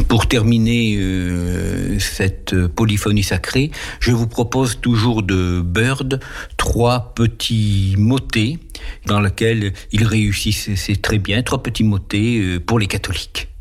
Pour terminer cette polyphonie sacrée, je vous propose toujours de Byrd 3 petits motets dans lesquels il réussit, c'est très bien, 3 petits motets pour les catholiques.